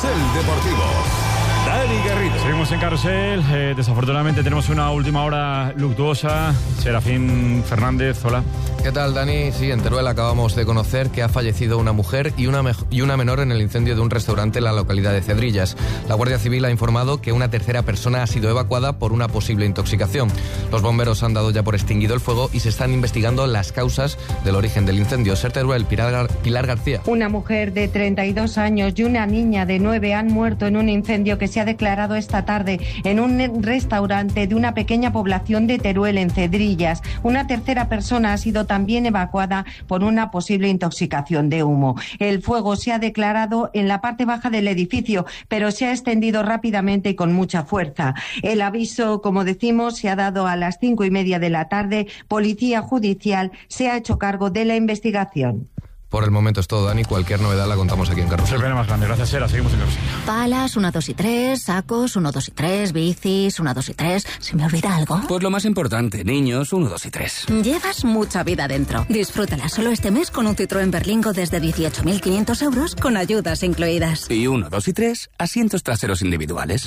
Carrusel Deportivo. Dani Garrido. Seguimos en Carrusel. Desafortunadamente tenemos una última hora luctuosa. Serafín Fernández, hola. ¿Qué tal, Dani? Sí, en Teruel acabamos de conocer que ha fallecido una mujer y una menor en el incendio de un restaurante en la localidad de Cedrillas. La Guardia Civil ha informado que una tercera persona ha sido evacuada por una posible intoxicación. Los bomberos han dado ya por extinguido el fuego y se están investigando las causas del origen del incendio. Ser Teruel, Pilar García. Una mujer de 32 años y una niña de 9 han muerto en un incendio que se ha declarado esta tarde en un restaurante de una pequeña población de Teruel, en Cedrillas. Una tercera persona ha sido también evacuada por una posible intoxicación de humo. El fuego se ha declarado en la parte baja del edificio, pero se ha extendido rápidamente y con mucha fuerza. El aviso, como decimos, se ha dado a las 5:30 de la tarde. Policía Judicial se ha hecho cargo de la investigación. Por el momento es todo, Dani. Cualquier novedad la contamos aquí en Carrusel. Se viene más grande. Gracias, Sera. Seguimos en Carrusel. Palas, 1, 2 y 3, sacos, 1, 2 y 3, bicis, 1, 2 y 3. ¿Se me olvida algo? Pues lo más importante, niños, 1, 2 y 3. Llevas mucha vida dentro. Disfrútala solo este mes con un Citroën Berlingo desde 18.500 euros con ayudas incluidas. Y 1, 2 y 3, asientos traseros individuales.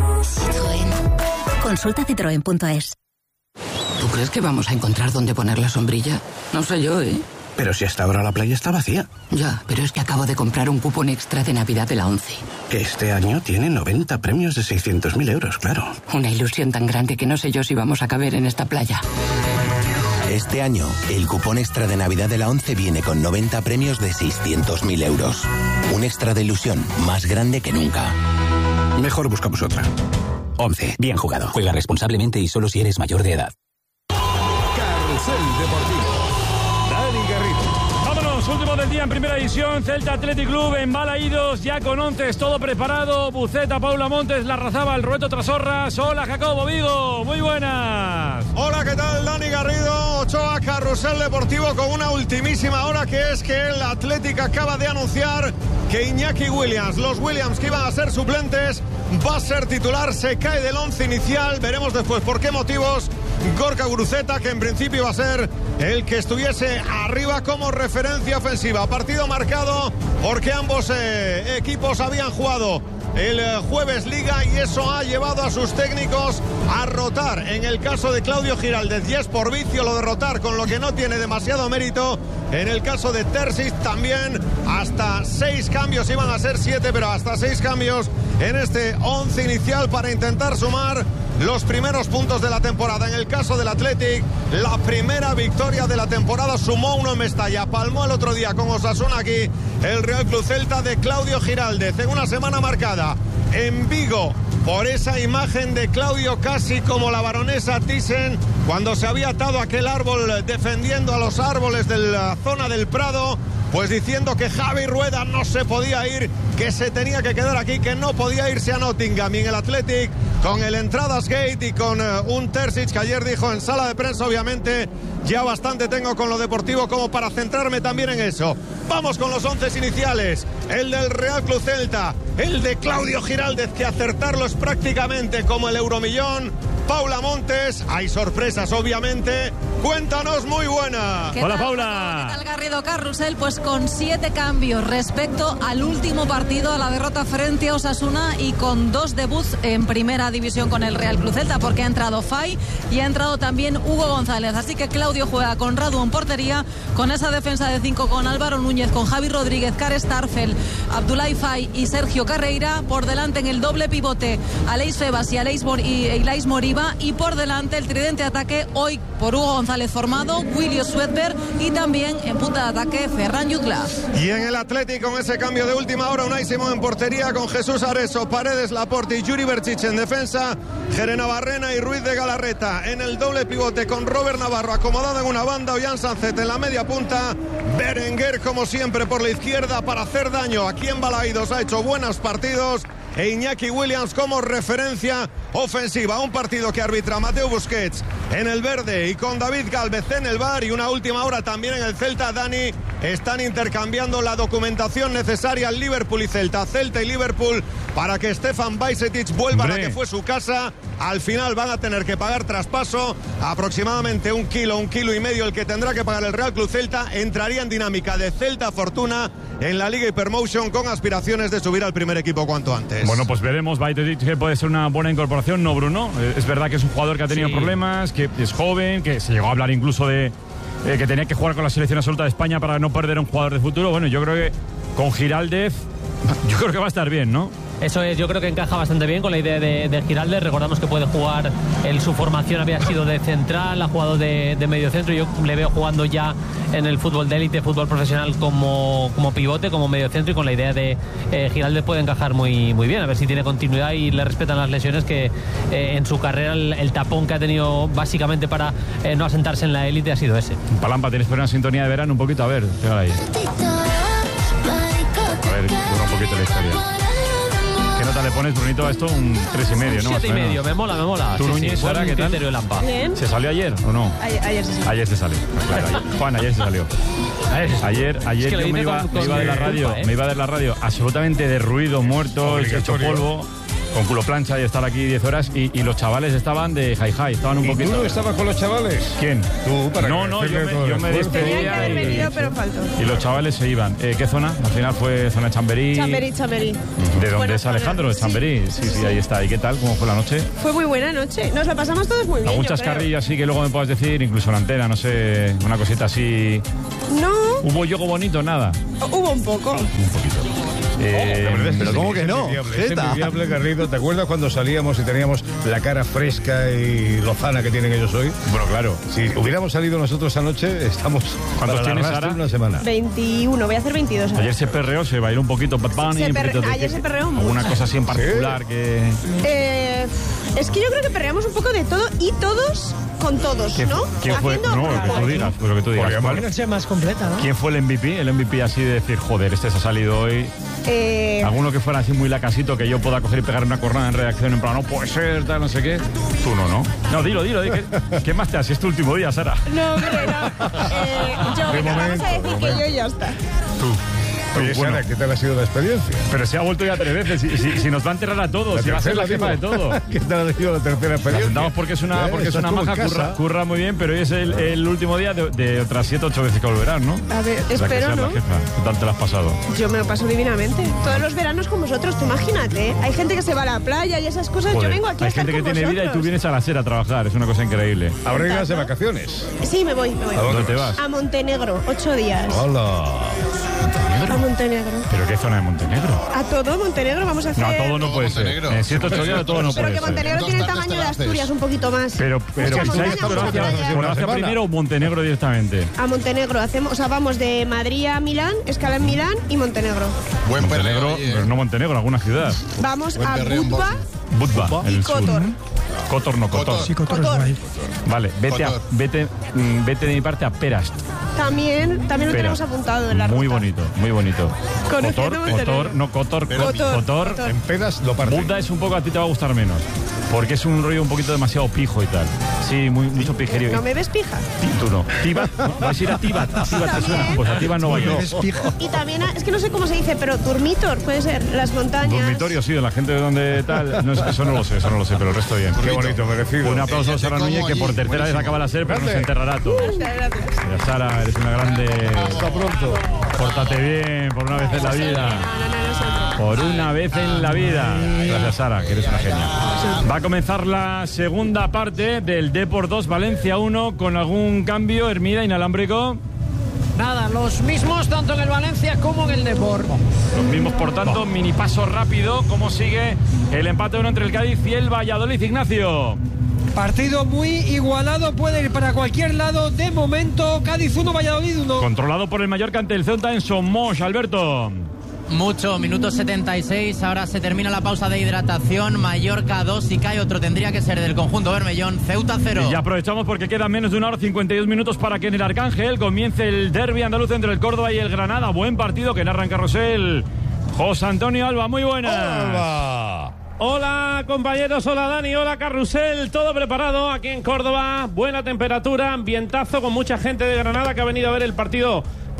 Citroën. Consulta citroen.es. ¿Tú crees que vamos a encontrar dónde poner la sombrilla? No sé yo, ¿eh? Pero si hasta ahora la playa está vacía. Ya, pero es que acabo de comprar un cupón extra de Navidad de la ONCE. Que este año tiene 90 premios de 600.000 euros, claro. Una ilusión tan grande que no sé yo si vamos a caber en esta playa. Este año, el cupón extra de Navidad de la ONCE viene con 90 premios de 600.000 euros. Un extra de ilusión más grande que nunca. Mejor buscamos otra. ONCE. Bien jugado. Juega responsablemente y solo si eres mayor de edad. Carrusel Deportivo. Dani Garrido. Vámonos, último del día en primera división. Celta Athletic Club en Balaídos, ya con 11, todo preparado. Buceta, Paula Montes, Larrazábal, Roberto Trasorras. Hola, Jacobo Vigo, muy buenas. Hola, ¿qué tal? Dani Garrido, Ochoa, Carrusel Deportivo, con una ultimísima hora, que es que el Athletic acaba de anunciar que Iñaki Williams, los Williams que iban a ser suplentes, va a ser titular, se cae del 11 inicial. Veremos después por qué motivos. Gorka Guruceta, que en principio va a ser el que estuviese arriba como referencia ofensiva. Partido marcado porque ambos equipos habían jugado el jueves Liga y eso ha llevado a sus técnicos a rotar. En el caso de Claudio Giraldez, y es por vicio lo de rotar, con lo que no tiene demasiado mérito. En el caso de Terzic también, hasta 6 cambios, iban a ser 7, pero hasta 6 cambios en este 11 inicial para intentar sumar los primeros puntos de la temporada. En el caso del Athletic, la primera victoria de la temporada, sumó uno en Mestalla, palmó el otro día con Osasuna aquí el Real Club Celta de Claudio Giraldez, en una semana marcada en Vigo por esa imagen de Claudio casi como la baronesa Thyssen cuando se había atado a aquel árbol defendiendo a los árboles de la zona del Prado, pues diciendo que Javi Rueda no se podía ir, que se tenía que quedar aquí, que no podía irse a Nottingham. Y en el Athletic, con el Entradas Gate y con un Terzic que ayer dijo en sala de prensa, obviamente ya bastante tengo con lo deportivo como para centrarme también en eso. Vamos con los 11 iniciales. El del Real Club Celta, el de Claudio Giraldez, que acertarlo es prácticamente como el Euromillón. Paula Montes, hay sorpresas obviamente. Cuéntanos, muy buena. Hola, Paula. ¿Qué tal, Garrido? Carrusel, pues con 7 cambios respecto al último partido, a la derrota frente a Osasuna, y con 2 debuts en primera división con el Real Club Celta, porque ha entrado Fay y ha entrado también Hugo González. Así que Claudio juega con Radu en portería, con esa defensa de 5 con Álvaro Núñez, con Javi Rodríguez, Kare Starfel, Abdoulaye Fay y Sergio Carreira. Por delante en el doble pivote, Aleix Febas y Ilais Moriba. Y por delante el tridente de ataque hoy por Hugo González formado, William Swedberg, y también en punta de ataque Ferran Jutgla. Y en el Athletic, con ese cambio de última hora, Unai Simón en portería con Jesús Areso, Paredes, Laporte y Yuri Berchiche en defensa, Jerena Barrena y Ruiz de Galarreta en el doble pivote, con Robert Navarro acomodado en una banda, Ollán Sánchez en la media punta, Berenguer como siempre por la izquierda para hacer daño. Aquí en Balaídos ha hecho buenos partidos, e Iñaki Williams como referencia ofensiva. Un partido que arbitra Mateo Busquets en el verde y con David Gálvez en el VAR, y una última hora también en el Celta, Dani, están intercambiando la documentación necesaria al Liverpool y Celta y Liverpool para que Stefan Bajcetic vuelva a la que fue su casa. Al final van a tener que pagar traspaso, aproximadamente 1 kilo y medio el que tendrá que pagar el Real Club Celta. Entraría en dinámica de Celta Fortuna en la Liga Hypermotion con aspiraciones de subir al primer equipo cuanto antes. Bueno, pues veremos. Bajcetic que puede ser una buena incorporación, ¿no, Bruno? Es verdad que es un jugador que ha tenido problemas, que es joven, que se llegó a hablar incluso de que tenía que jugar con la selección absoluta de España para no perder a un jugador de futuro. Bueno, yo creo que con Giraldez, yo creo que va a estar bien, ¿no? Eso es, yo creo que encaja bastante bien con la idea de Giraldez. Recordamos que puede jugar, su formación había sido de central, ha jugado de mediocentro. Yo le veo jugando ya en el fútbol de élite, fútbol profesional como pivote, como mediocentro, y con la idea de Giraldez puede encajar muy bien. A ver si tiene continuidad y le respetan las lesiones, que en su carrera el tapón que ha tenido básicamente para no asentarse en la élite ha sido ese. Palampa, tienes por una sintonía de verano un poquito, a ver, pégala ahí. A ver, dura un poquito la historia. ¿Qué nota le pones, Brunito, a esto? Un 3,5, ¿no? 7,5, me mola. ¿Tú, Núñez, Sara, qué tal? Bien. ¿Se salió ayer o no? Ayer se salió. Ayer se salió. Claro, Juan, ayer se salió. Ayer es que yo me iba de la radio, me iba de la radio absolutamente derruido, muerto, hecho polvo, con culo plancha y estar aquí 10 horas y los chavales estaban de hi-hi, estaban un poquito... ¿Tú no estabas con los chavales? ¿Quién? Tú, para No, yo me despedía. Tenía que haber venido, pero faltó. Y los chavales se iban. ¿Qué zona? Al final fue zona Chamberí. Chamberí. ¿De dónde es Alejandro? De Chamberí. Sí, ahí está. ¿Y qué tal? ¿Cómo fue la noche? Fue muy buena noche. Nos la pasamos todos muy bien. ¿Algún chascarrillo así que luego me puedas decir? Incluso la antena, no sé, una cosita así... No. ¿Hubo yogo bonito? Nada. Hubo un poco. Un poquito. Pero ¿cómo que no? Es envidiable, Garrido. ¿Te acuerdas cuando salíamos y teníamos la cara fresca y lozana que tienen ellos hoy? Bueno, claro. Si hubiéramos salido nosotros anoche, estamos... ¿Cuántos tienes, Sara? Una semana. 21, voy a hacer 22 ahora. Ayer se perreó, se bailó un poquito. Ayer se perreó mucho. ¿Alguna cosa así en particular que...? Es que yo creo que perreamos un poco de todo y todos con todos, ¿no? ¿Quién fue? No, lo que tú digas. Pues lo que tú digas. Una más completa, ¿no? ¿Quién fue el MVP? El MVP así de decir, joder, este se ha salido hoy... Alguno que fuera así muy lacasito, que yo pueda coger y pegar una cornada en redacción en plan, no puede ser, tal, no sé qué. Tú no. No, dilo. ¿Qué más te hace? Es tu último día, Sara. No, hombre, no. Vamos a decir que yo ya está. Tú. Oye, bueno, Sara, ¿qué tal ha sido la experiencia? Pero se ha vuelto ya 3 veces. Si nos va a enterrar a todos, si va a ser la jefa de todo. ¿Qué tal ha sido la tercera experiencia? La sentamos porque es una maja, curra muy bien, pero hoy es el último día de otras 7 o 8 veces que volverán, ¿no? A ver, espero, ¿no? ¿Qué tal te la has pasado? Yo me lo paso divinamente. Todos los veranos con vosotros, tú imagínate. Hay gente que se va a la playa y esas cosas. Joder, yo vengo aquí a estar con vosotros. Hay gente que tiene vida y tú vienes a la SER a trabajar. Es una cosa increíble. ¿Ahora irás de vacaciones? Sí, me voy. ¿A dónde te vas? A Montenegro, 8 días. ¡Hola! A Montenegro. ¿Pero qué zona de Montenegro? A todo Montenegro vamos a hacer... No, a todo no puede ser. En 108 días todo no puede ser. Pero que Montenegro tiene el tamaño de Asturias, un poquito más. Pero Croacia primero o Montenegro directamente. A Montenegro vamos de Madrid a Milán, escala en Milán y Montenegro. Buen Montenegro, pero no Montenegro, alguna ciudad. Vamos a Budva y Kotor. Kotor. Sí, Kotor es guay. Vale, vete de mi parte a Perast. También lo tenemos apuntado en la ruta. Muy bonito. Kotor. En Pedas lo parten. Budva es un poco, a ti te va a gustar menos, porque es un rollo un poquito demasiado pijo y tal. Sí, mucho pijerío. ¿No me ves pija? Tú no. Tibat, vais a ir a Tibat. Pues a Tibat no voy yo. Y también, es que no sé cómo se dice, pero Turmitor, puede ser, las montañas. Dormitorio, sí, de la gente de donde tal. No, eso no lo sé, pero el resto bien. Qué bonito, merecido. Un aplauso a Sara Núñez, que por tercera vez acaba la SER, pero nos enterrará a todos. Sara, eres una grande. Hasta pronto. Pórtate bien, por una vez en la vida. Por una vez en la vida. Gracias, Sara, que eres una genia. Va a comenzar la segunda parte del Depor 2, Valencia 1, con algún cambio, Hermida, inalámbrico. Nada, los mismos tanto en el Valencia como en el Depor. Los mismos, por tanto, mini paso rápido. ¿Cómo sigue el empate 1 entre el Cádiz y el Valladolid, Ignacio? Partido muy igualado, puede ir para cualquier lado. De momento, Cádiz 1, Valladolid 1. Controlado por el Mallorca ante el Ceuta en Somos, Alberto. Mucho, minuto 76, ahora se termina la pausa de hidratación. Mallorca 2, si cae otro tendría que ser del conjunto bermellón. Ceuta 0. Y aprovechamos porque quedan menos de 1 hora 52 minutos para que en el Arcángel comience el derbi andaluz entre el Córdoba y el Granada. Buen partido que narra en Carrusel José Antonio Alba, muy buenas. Alba. Hola compañeros, hola Dani, hola Carrusel, todo preparado aquí en Córdoba, buena temperatura, ambientazo con mucha gente de Granada que ha venido a ver el partido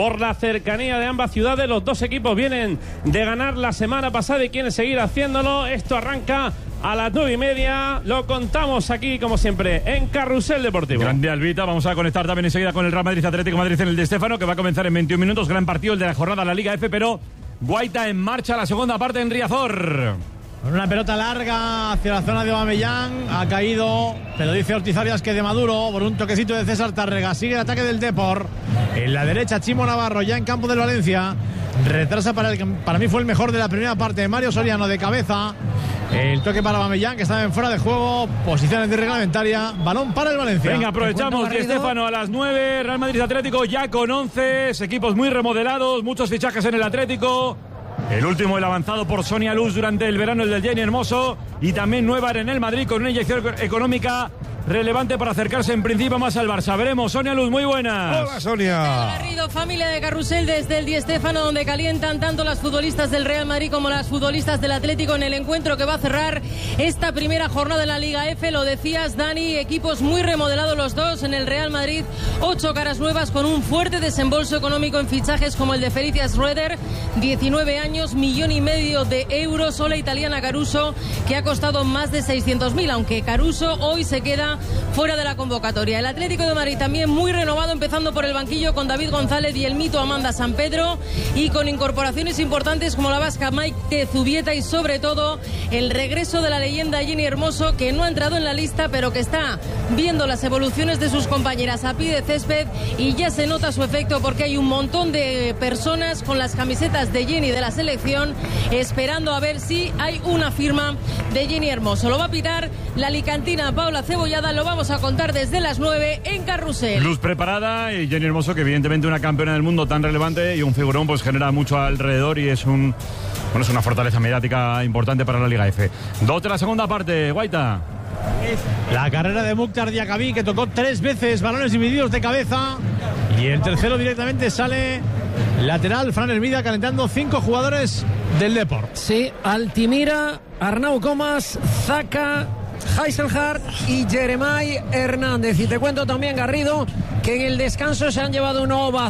por la cercanía de ambas ciudades. Los dos equipos vienen de ganar la semana pasada y quieren seguir haciéndolo. Esto arranca a las 9:30. Lo contamos aquí, como siempre, en Carrusel Deportivo. Grande Albita. Vamos a conectar también enseguida con el Real Madrid Atlético Madrid en el de Stéfano, que va a comenzar en 21 minutos. Gran partido el de la jornada de la Liga F, pero Guaita en marcha la segunda parte en Riazor. Con una pelota larga hacia la zona de Aubameyang, ha caído, pero dice Ortiz Arias que de Maduro, por un toquecito de César Tárrega. Sigue el ataque del Depor. En la derecha, Chimo Navarro, ya en campo del Valencia. Retrasa para el que para mí fue el mejor de la primera parte, Mario Soriano, de cabeza. El toque para Aubameyang, que estaba en fuera de juego. Posición reglamentaria. Balón para el Valencia. Venga, aprovechamos. Di Stéfano a las 9. Real Madrid Atlético ya con 11. Equipos muy remodelados. Muchos fichajes en el Atlético. El último, el avanzado por Sonia Luz durante el verano, el del Jenny Hermoso. Y también nueva en el Madrid con una inyección económica relevante para acercarse en principio más al Barça. Veremos. Sonia Luz, muy buenas. Hola, Sonia. Garrido, familia de Carrusel desde el Di Stéfano, donde calientan tanto las futbolistas del Real Madrid como las futbolistas del Atlético en el encuentro que va a cerrar esta primera jornada en la Liga F. Lo decías, Dani, equipos muy remodelados los dos. En el Real Madrid, 8 caras nuevas con un fuerte desembolso económico en fichajes como el de Felicia Schroeder, 19 años, 1,5 millones de euros. O la italiana Caruso, que ha costado más de 600.000, aunque Caruso hoy se queda fuera de la convocatoria. El Atlético de Madrid también muy renovado, empezando por el banquillo con David González y el mito Amanda Sampedro, y con incorporaciones importantes como la vasca Maite Zubieta y sobre todo el regreso de la leyenda Jenny Hermoso, que no ha entrado en la lista pero que está viendo las evoluciones de sus compañeras a pie de césped y ya se nota su efecto, porque hay un montón de personas con las camisetas de Jenny de la selección esperando a ver si hay una firma de Jenny Hermoso. Lo va a pitar la alicantina Paula Cebollada. Lo vamos a contar desde las 9 en Carrusel. Luz preparada y Jenny Hermoso, que evidentemente una campeona del mundo tan relevante y un figurón, pues genera mucho alrededor y es una fortaleza mediática importante para la Liga F. 2 de la segunda parte, Guaita. La carrera de Mukhtar Diakhaby, que tocó 3 veces balones divididos de cabeza, y el tercero directamente sale lateral. Fran Hermida calentando 5 jugadores del Depor. Sí, Altimira, Arnau Comas, Zaka, Heiselhardt y Jeremai Hernández. Y te cuento también, Garrido, que en el descanso se han llevado una ovación